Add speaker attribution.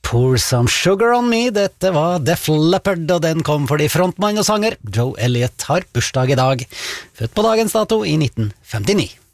Speaker 1: Pour Some Sugar On Me, dette var Def Leppard, og den kom fordi frontmann og sanger Joe Elliott har bursdag i dag, født på dagens dato i 1959.